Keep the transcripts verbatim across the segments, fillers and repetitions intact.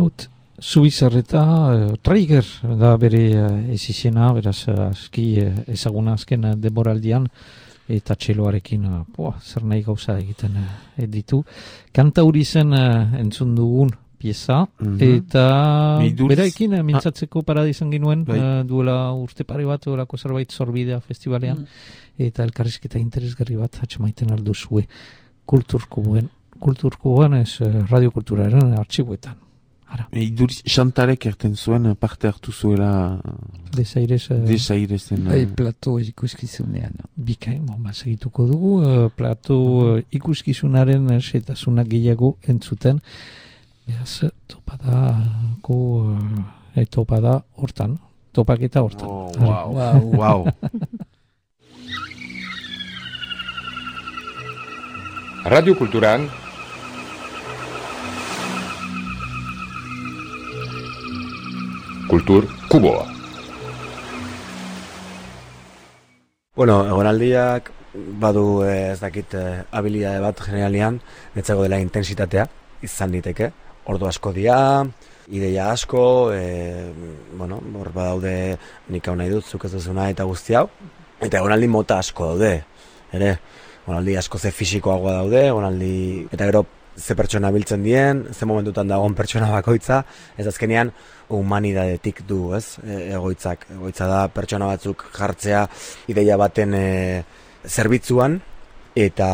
Klaut Zubizarreta, uh, Traiger da bere uh, ez izena, beraz uh, aski uh, ezaguna azken uh, demoraldian, eta txeloarekin uh, poa, zer nahi gauza egiten uh, ditu. Kanta hori zen uh, entzun dugun pieza, mm-hmm. eta Bidurz. Beraekin uh, mintzatzeko ah. parada izan ginuen, uh, duela urte pare bat, duelako zerbait Zorbidea festivalean, mm. eta elkarrizketa interesgarri bat atxamaiten aldu zue kulturkuben, kulturkuben ez uh, radiokulturaren artxibuetan. Iduriz Xantarek erten zuen parte hartu zuela Desairez uh, Desairezen bai, plato ikuskizunean bikain, bon, segituko dugu uh, plato uh, ikuskizunaren setasunak gehiago entzuten beraz topadako uh, topada hortan topaketa hortan oh, wow, wow, wow. Radio Kulturan Kultur Kuboa. Bueno, egonaldiak badu ez dakit habilidade bat generalian, netzago dela intensitatea, izan diteke. Ordu asko dira, ideia asko, e, bueno, hor badaude nik hau nahi dut, zuk ez duzuna eta guzti hau. Eta egonaldi mota asko daude, ere. Egonaldi asko ze fisikoagoa daude, egonaldi eta gero ze pertsona biltzen dien, ze momentutan dagoen pertsona bakoitza, ez azkenean humanidadetik du, ez, e, egoitzak. Egoitza da pertsona batzuk jartzea ideia baten e, zerbitzuan, eta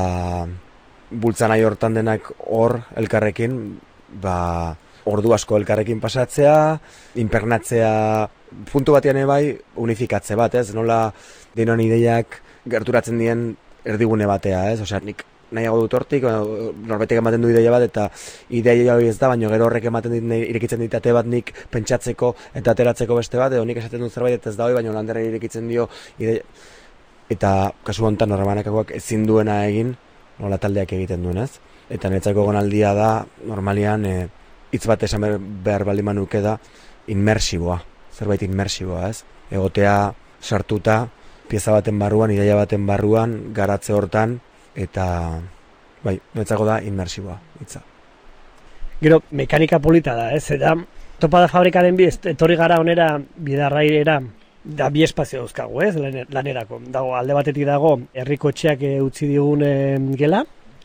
bultzan nahi hortan denak hor elkarrekin, ba, ordu asko elkarrekin pasatzea, impregnatzea, puntu batean bai, unifikatze bat, ez, nola denon ideiak gerturatzen dien erdigune batea, ez, osea, nik nahiago dut hortik, norbetek ematen du ideia bat, eta ideia hori ez da, baina gero horrek ematen dit, irekitzen ditate bat nik pentsatzeko eta ateratzeko beste bat, edo nik esaten dut zerbait ez da hori, baina landerra irekitzen dio ideia. Eta kasu honetan norbanakakoak ezin duena egin, nola taldeak egiten duen, ez? Eta netzako gonaldia da, normalian, e, hitz bat esan behar baldin manuke da, inmersiboa, zerbait inmersiboa, ez? Egotea sartuta, pieza baten barruan, ideia baten barruan, garatze hortan, eta bai, netzako da inmersiboa hitza. Gero mekanika polita da, ez? Eta topada fabrikaren bi etorri gara onera bidarrairera da bi espazio dauzkagu, ez? Lanerako. Dago alde batetik dago herriko etxeak utzi digun e, gela,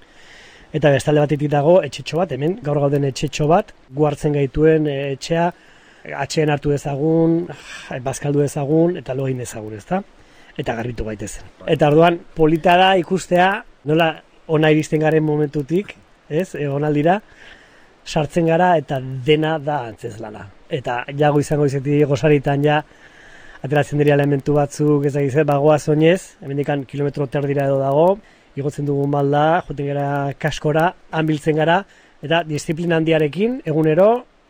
eta beste alde batetik dago etxetxo bat, hemen gaur gauden etxetxo bat, gu hartzen gaituen e, etxea atxeen hartu dezagun, bazkaldu dezagun eta lo egin dezagun, ezta? Eta garbitu gaitezen. Eta orduan polita da ikustea nola ona iristen garen momentutik, ez, egonaldira, sartzen gara eta dena da antzeslana. Eta jago izango izetik gozaritan ja, ateratzen dira elementu batzuk, ez da gizet, bagoa zoinez, hemendikan kilometro terdira edo dago, igotzen dugun balda, joten gara kaskora, hanbiltzen gara, eta disiplina handiarekin, egunero,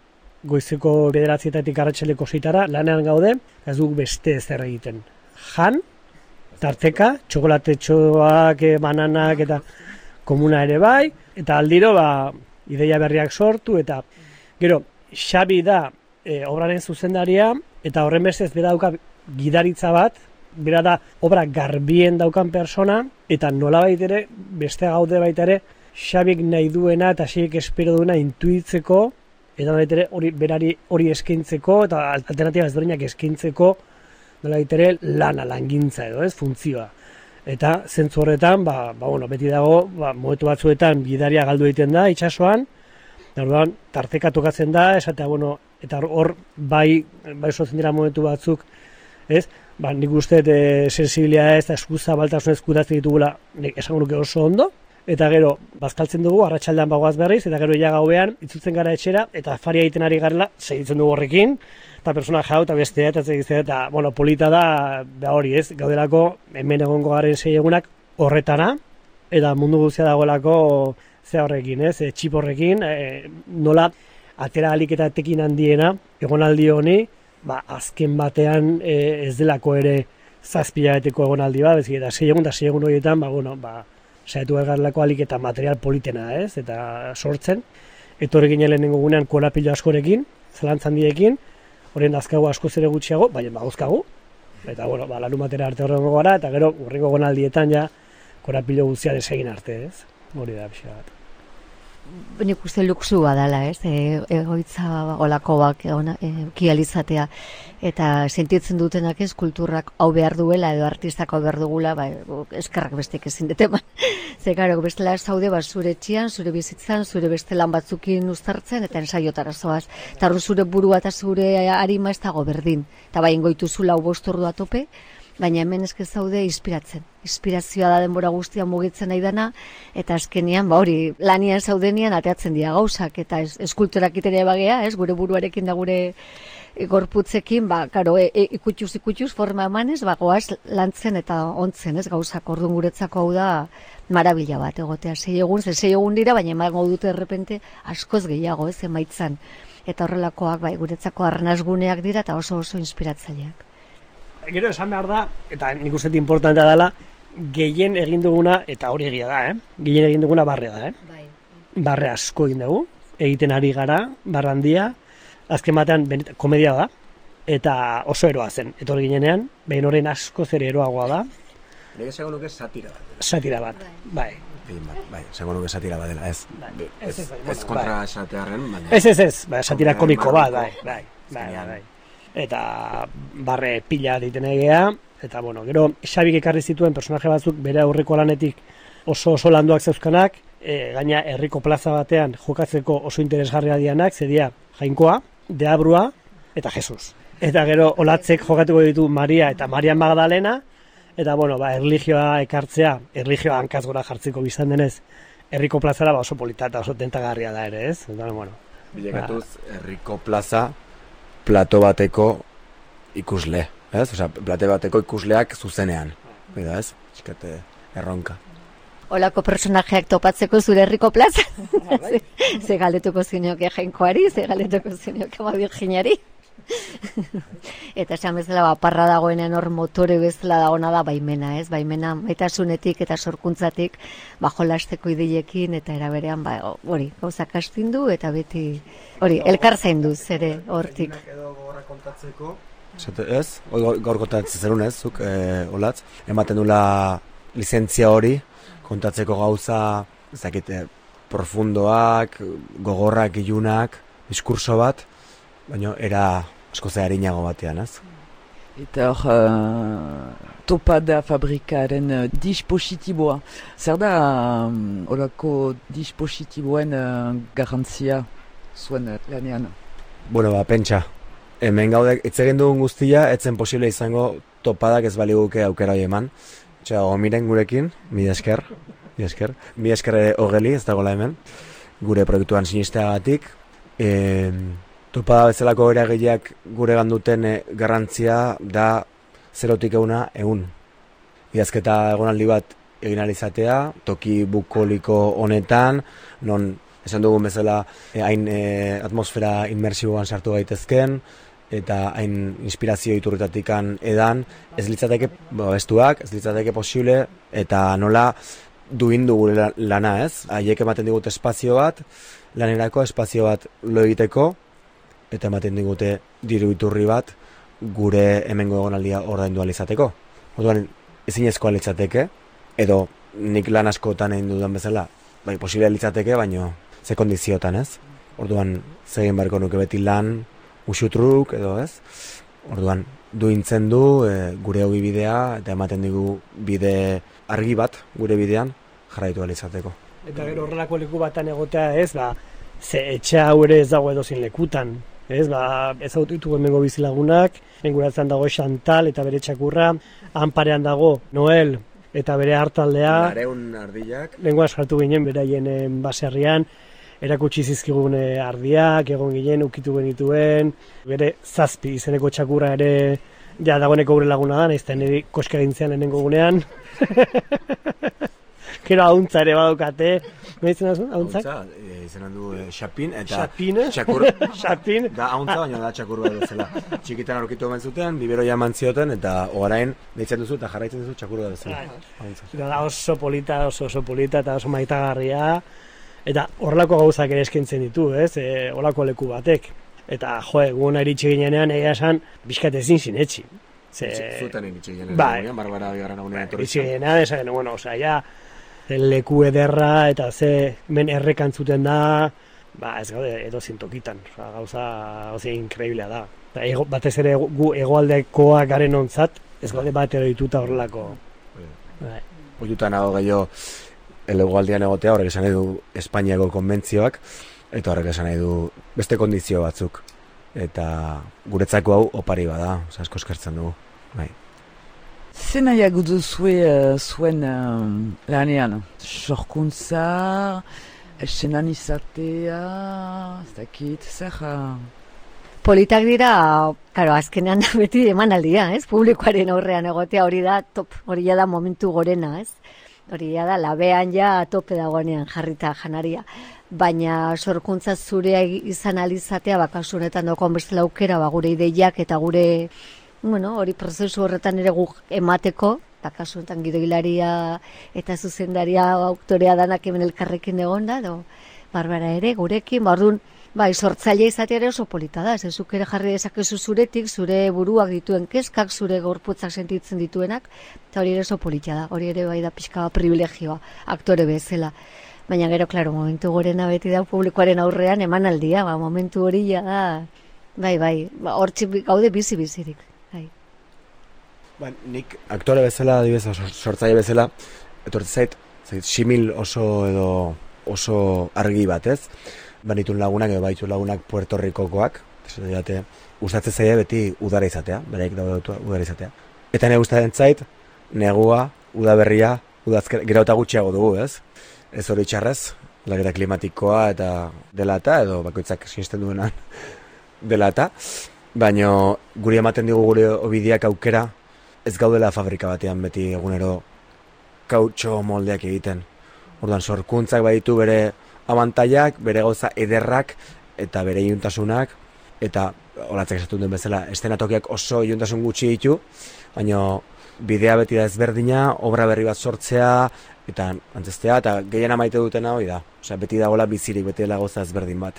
goizeko bederatzietatik arratsaleko seitara, lanean gaude, ez dugu beste ezer egiten. Jan, tarteka, txokolatetxoak, bananak eta komuna ere bai, eta aldiro ba, ideia berriak sortu, eta gero, Xabi da e, obraren zuzendaria, eta horren bestez bera dauka gidaritza bat, bera da obra garbien daukan persona, eta nola baitere, beste gaude baitere, Xabik nahi duena eta Xabik espero duena intuitzeko, eta baitere hori berari hori eskaintzeko, eta alternatiba ezberdinak eskaintzeko, nola baitere lana, langintza edo, ez, funtzioa. Eta zentzu horretan, ba, ba, bueno, beti dago, ba, momentu batzuetan bidaria galdu egiten da, itsasoan, orduan tarteka tokatzen da, esatea, bueno, eta hor bai, bai sortzen dira momentu batzuk, ez, ba, nik uste e, sensibilitatea ez da eskuza baltasun eskutatzen ditugula, nik esango nuke oso ondo, eta gero, bazkaltzen dugu, arratsaldean bagoaz berriz, eta gero ja gauean, itzultzen gara etxera, eta afaria egiten ari garela, segitzen dugu horrekin, eta persona jau, eta bestea, eta segitzen, eta, bueno, polita da, da hori, ez, gaudelako, hemen egongo garen sei egunak horretana, eta mundu guztia dagoelako, ze horrekin, ez, e, txip horrekin, e, nola, atera alik eta tekin handiena, egonaldi honi, ba, azken batean e, ez delako ere zazpilabeteko egonaldi bat, bezik, eta sei egun, eta sei egun horietan, ba, bueno, ba, saiatu ergarlako alik eta material politena, ez, eta sortzen, etorri ginen lehenengo gunean korapilo askorekin, zelantzan diekin, horren azkagu asko zere gutxiago, baina baguzkagu, eta, bueno, ba, larun batera arte horrengo gara, eta gero, urrengo egonaldietan ja, korapilo guztia desegin arte, ez, hori da, pixka bat. nik uste luxua dela, ez? E, egoitza olakoak e, kializatea. Eta sentitzen dutenak ez, kulturrak hau behar duela edo artistak hau behar dugula, ba, eskerrak bestek ezin deteman. Ze, gero, bestela zaude, ba, zure etxean, zure bizitzan, zure beste lan batzukin uztartzen, eta ensaiotara zoaz. Eta hor zure burua eta zure arima ez dago berdin. Eta bain goituzu lau bost ordua tope, baina hemen eske zaude inspiratzen. Inspirazioa da denbora guztia mugitzen nahi dana, eta azkenean, ba hori, lanian zaudenian ateatzen dira gauzak, eta es, eskulturak itenea bagea, ez, gure buruarekin da gure gorputzekin, ba, karo, e, e, ikutxuz, ikutxuz, forma emanez, ba, goaz lantzen eta ontzen, ez, gauzak, orduan guretzako hau da, marabila bat, egotea, sei egun, ze sei egun dira, baina emango dute errepente askoz gehiago, ez, emaitzan, eta horrelakoak, bai, guretzako arnazguneak dira, eta oso oso inspiratzaileak. Gero esan behar da, eta nik uste importantea dela, gehien egin duguna, eta hori egia da, eh? Gehien egin duguna barrea da, eh? Bai. Barre asko egin dugu, egiten ari gara, barrandia, azken batean benet, komedia da, eta oso eroa zen, etorri ginenean, behin horren asko zer eroagoa da. Nik esango nuke satira bat. Satira bat, bai. Bai, bai, esango nuke satira bat dela, ez. Bai. Ez, Ez, ez, ez kontra esatearren, baina... Ez, ez, ez, bai, satira komiko bat, bai, bai, bai, bai, bai. Eta barre pila egiten egea, eta bueno, gero Xabik ekarri zituen personaje batzuk bere aurreko lanetik oso oso landuak zeuzkanak, e, gaina herriko plaza batean jokatzeko oso interesgarria dianak, zedia Jainkoa, Deabrua eta Jesus. Eta gero Olatzek jokatuko ditu Maria eta Maria Magdalena, eta bueno, ba, erlijioa ekartzea, erlijioa hankaz gora jartzeko bizan denez, herriko plazara ba, oso polita eta oso tentagarria da ere, ez? Eta bueno, bilakatuz herriko plaza plato bateko ikusle, ez? Osea, plato bateko ikusleak zuzenean. Bida, ez? Eskate erronka. Olako personajeak topatzeko zure herriko plaza. ze, ze galdetuko zinioke Jainkoari, ze galdetuko zinioke ma Virginiari. Eta esan bezala, ba, parra dagoenean hor motore bezala dagoena da baimena, ez? Baimena maitasunetik eta sorkuntzatik, ba, jolasteko ideiekin, eta eraberean, ba, hori, gauzak astindu, eta beti, hori, elkar zainduz ere hortik. Edo gogorra kontatzeko. Ez, gaur kontatzen zerun ez, zuk, e, Olatz, ematen dula lizentzia hori, kontatzeko gauza, ezakit, profundoak, gogorrak, ilunak, diskurso bat, baina era asko zeharinago batean, ez? Eta hor, uh, topada fabrikaren uh, dispositiboa. Zer da, um, horako dispositiboen uh, garantzia zuen uh, lanean? Bueno, ba, pentsa. Hemen gaude, hitz egin dugun guztia, etzen posible izango topadak ez baliguke aukera hori eman. Txea, miren gurekin, mi esker, mi esker. Mi esker hogeli, ez dagoela hemen, gure proiektuan sinisteagatik. E, topada bezalako eragileak gure ganduten garrantzia da zerotik euna egun. Idazketa egonaldi bat egin alizatea, toki bukoliko honetan, non esan dugun bezala hain e, atmosfera inmersiboan sartu gaitezken, eta hain inspirazio iturritatikan edan, ez litzateke bestuak, ez litzateke posible, eta nola duindu gure lana, ez? Haiek ematen digute espazio bat, lanerako espazio bat lo egiteko, eta ematen digute diru iturri bat gure hemengo egonaldia ordaindu ahal izateko. Orduan, ezinezkoa litzateke, edo nik lan askotan egin dudan bezala, bai, posible litzateke, baino ze kondiziotan, ez? Orduan, zegin barko nuke beti lan, usutruk, edo ez? Orduan, duintzen du e, gure hogi bidea, eta ematen digu bide argi bat gure bidean jarraitu ahal izateko. Eta gero horrelako leku batan egotea ez, ba, ze etxe hau ere ez dago edozin lekutan. Ez, ba, ez aututu hemengo bizilagunak, enguratzen dago Chantal eta bere txakurra, han parean dago Noel eta bere hartaldea. Lareun ardillak. Lenguaz hartu ginen beraien baserrian, erakutsi zizkigun ardiak, egon ginen, ukitu genituen, bere zazpi izeneko txakurra ere, ja dagoeneko gure laguna da, naizten niri koska gintzean lehenengo gunean. Gero hauntza ere badukate, no izan azun, hauntzak? Hauntza, izan du Xapin, eta Xapin, txakur, Xapin. Da hauntza, baina da txakur bat bezala. Txikitan aurkitu eman zuten, biberoia eman zioten, eta ogarain deitzen duzu eta jarraitzen duzu txakur bat bezala. Da oso polita, oso oso polita eta oso maitagarria, eta horrelako gauzak ere eskaintzen ditu, ez, e, horrelako leku batek. Eta, jo, egun iritsi ginenean, egia esan, bizkat ezin sinetxi. Zuten iritsi ginenean, bai, Barbara bigarren agunean etorri. iritsi ginenean, esan, bueno, osea, ja, ze leku ederra eta ze hemen errekantzuten da, ba ez gaude edo zintokitan, oza, gauza, gauza inkreiblea da. Eta ego, batez ere gu hegoaldekoak garen ontzat, ez gaude bat eroituta horrelako. Bai. Oiuta nago gehiago hegoaldean egotea, horrek esan nahi du Espainiako konbentzioak, eta horrek esan nahi du beste kondizio batzuk. Eta guretzako hau opari bada, oza, asko eskertzen dugu. Bai. Ze nahiago duzue uh, zuen uh, lanean? Sorkuntza, eszenan izatea, ez dakit, zer... Uh... Politak dira, karo, azkenean beti emanaldia, ez? Publikoaren aurrean egotea hori da top, hori da momentu gorena, ez? Hori da labean ja tope dagoenean jarrita janaria. Baina sorkuntza zurea izan alizatea, bakasu honetan dokon bestela aukera, ba, gure ideiak eta gure, bueno, hori prozesu horretan ere guk emateko, bakasu honetan gidoilaria eta zuzendaria autorea danak hemen elkarrekin egon da, do, Barbara ere, gurekin, ba, orduan, bai, sortzaile izatea ere oso polita da, zezuk ere jarri dezakezu zuretik, zure buruak dituen kezkak, zure gorputzak sentitzen dituenak, eta hori ere oso polita da, hori ere bai da pixka privilegioa, aktore bezala. Baina gero, klaro, momentu gorena beti da publikoaren aurrean emanaldia, ba, momentu hori da, bai, bai, ba, hortzik gaude bizi-bizirik. Bai. Ba, nik aktore bezala, adibidez, sortzaile bezala, etortzen zait, zait, simil oso edo oso argi batez, banitun lagunak edo baitu lagunak Puerto Ricokoak, gustatzen zaie beti udara izatea, beraik daude udara izatea. Eta ne gustatzen zait, negua, udaberria, udazker, gero eta gutxiago dugu, ez? Ez hori txarrez, lagera klimatikoa eta dela eta, edo bakoitzak sinisten duenan dela eta, baina guri ematen digu gure obidiak aukera, ez gaudela fabrika batean beti egunero kautxo moldeak egiten. Orduan, sorkuntzak baditu bere abantailak, bere gauza ederrak eta bere iuntasunak, eta olatzak esatu duen bezala, estenatokiak oso iuntasun gutxi ditu, baina bidea beti da ezberdina, obra berri bat sortzea, eta antzestea, eta gehiena maite dutena hori da. Osea, beti dagoela bizirik, beti dela gauza ezberdin bat.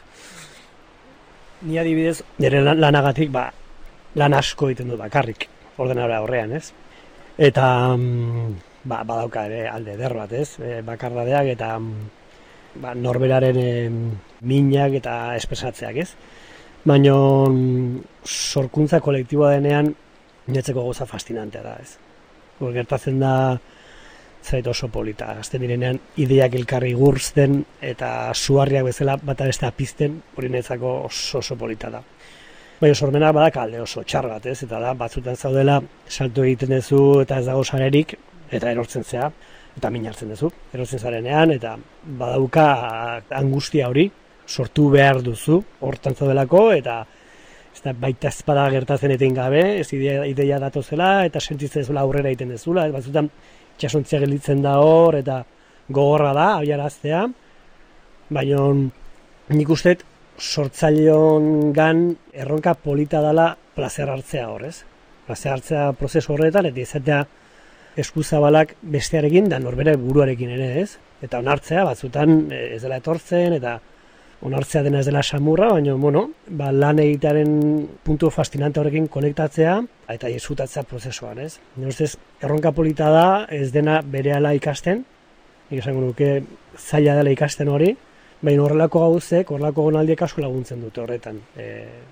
Ni adibidez, nire lanagatik, ba, lan asko egiten dut bakarrik, ordenadora horrean, ez? Eta, ba, badauka ere alde eder bat, ez? E, bakardadeak eta ba, norberaren e, minak eta espresatzeak, ez? Baina sorkuntza kolektiboa denean, niretzeko gauza fascinantea da, ez? Gertatzen da, zait oso polita. Azten direnean ideiak elkarri gurzten eta suarriak bezala bata beste apizten, hori niretzako oso oso polita da. Baina sormenak badak alde oso txar bat, ez? Eta da, batzutan zaudela, salto egiten duzu eta ez dago sarerik, eta erortzen zea, eta min hartzen duzu, erortzen zarenean, eta badauka angustia hori, sortu behar duzu, hortan zaudelako, eta ez da baita ezpada gertatzen etein gabe, ez ideia, ideia datozela, eta sentitzen dezula aurrera egiten dezula, batzutan txasontzia gelditzen da hor, eta gogorra da, abiaraztea, baina nik uste sortzaileon gan erronka polita dela plazer hartzea hor, ez? Plazer hartzea prozesu horretan, eta izatea eskuzabalak bestearekin, da norbere buruarekin ere, ez? Eta onartzea, batzutan ez dela etortzen, eta onartzea dena ez dela samurra, baina, bueno, ba, lan egitearen puntu fascinante horrekin konektatzea, eta disfrutatzea prozesuan, ez? Nire ustez, erronka polita da, ez dena berehala ikasten, nik esango nuke zaila dela ikasten hori, baina horrelako gauzek, horrelako gonaldiek asko laguntzen dute horretan. E,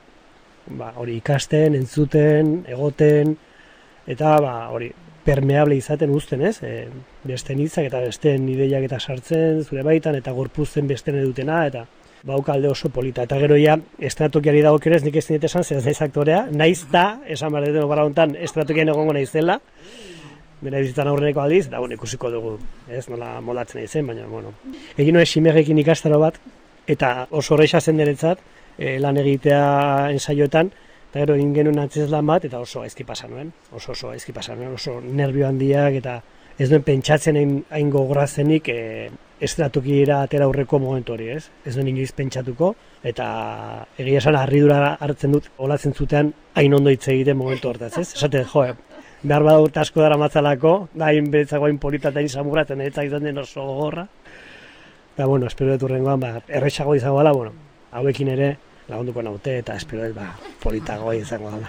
ba, hori ikasten, entzuten, egoten, eta ba, hori permeable izaten uzten, ez? E, besten hitzak eta besten ideiak eta sartzen, zure baitan, eta gorpuzten besten edutena, eta bauka alde oso polita. Eta gero ja, estratokiari dagokerez, nik ez dinete esan, zehaz naiz aktorea, naiz da, esan behar dut gara honetan, estratokian egongo naizela, bera bizitzan aurreneko aldiz, da, bueno, ikusiko dugu, ez, nola molatzen naizen, baina, bueno. Egin noe simegekin ikastaro bat, eta oso horreixa zen deretzat, e, lan egitea ensaioetan, eta gero egin genuen antzeslan bat, eta oso aizki pasa nuen, oso oso aizki pasa nuen, oso nervio handiak, eta ez duen pentsatzen hain gogorazenik e, estratokiera atera aurreko momentu hori, ez? Ez duen inoiz pentsatuko, eta egia esan harridura hartzen dut, olatzen zutean hain ondo hitz egiten momentu hortaz, ez? Esate, jo, behar bada urte asko dara matzalako, da hain beretzago hain polita eta hain samuratzen, ez izan den oso gogorra. Eta, bueno, espero dut urrengoan, ba, errexago izango dela, bueno, hauekin ere lagunduko naute, eta espero dut, ba, politago izango dela.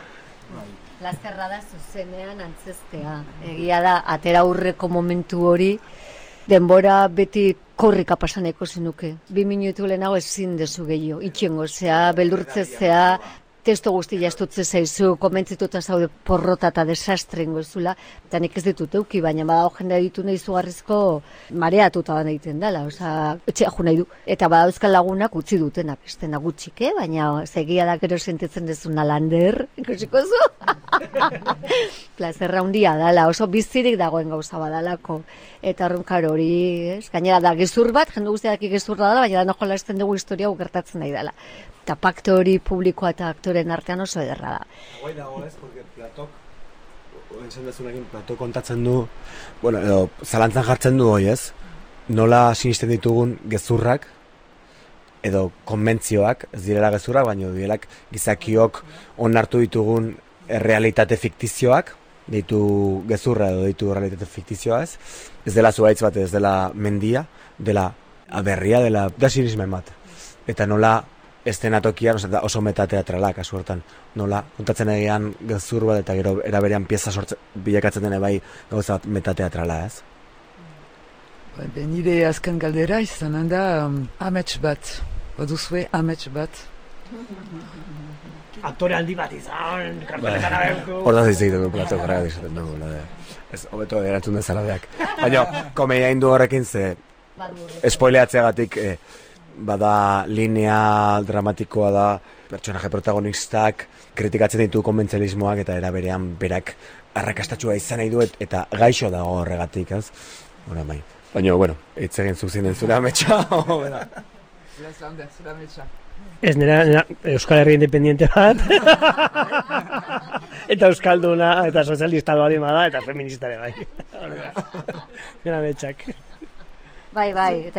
Lasterra da zuzenean antzestea. Egia da, atera aurreko momentu hori, denbora beti korrika pasaneko zenuke. Bi minutu lehenago ezin dezu gehiago. Itxengo zea, beldurtze zea, testo guzti jastutze zaizu, komentzituta zaude porrota eta desastrengo zula, eta nik ez ditut euki, baina badago jendea ditu nahi zugarrizko mareatuta da egiten dela, oza, etxea jo nahi du. Eta bada euskal lagunak utzi dutenak, estena gutxik, eh? Baina zegia da gero sentitzen dezuna lander, ikusiko zu? Plazerra handia dala, oso bizirik dagoen gauza badalako. Eta horren karo hori, ez? Gainera da gezur bat, jende guztiak gezur da dela, baina da nojo lasten dugu historia gertatzen nahi dela. Eta pakte hori publikoa eta aktoren artean oso ederra da. Guai dago ez, porque Platok, entzen dezunekin, Platok kontatzen du, bueno, edo, zalantzan jartzen du hoi ez, nola sinisten ditugun gezurrak, edo konbentzioak, ez direla gezurrak, baina direlak gizakiok onartu ditugun errealitate fiktizioak, deitu gezurra edo deitu realitate fiktizioa ez, ez dela zuaitz bat, ez dela mendia, dela aberria, dela da sinismen bat. Eta nola estenatokian oso metateatralak, kasu hortan, nola kontatzen egian gezur bat eta gero eraberean pieza sortzen bilakatzen dene bai gauza bat metateatrala ez. Ben nire azken galdera izan da um, amets bat, baduzue amets bat. Aktore handi bat izan, karpeletara behuko. Hortaz izan du Platok gara izaten dugu, ez hobeto erantzun dezala beak. Baina, komedia indu horrekin ze, spoileatzeagatik, eh, bada linea dramatikoa da, pertsonaje protagonistak kritikatzen ditu konbentzialismoak eta eraberean berak arrakastatsua izan nahi du eta gaixo dago horregatik, ez? Hora bai. Baina, bueno, hitz egin zuzien zure ametsa, bera. Ez nera, nera Euskal Herri independiente bat, eta Euskalduna, eta sozialista bali bada, eta feministare bai. Nera ametsak. Bai, bai,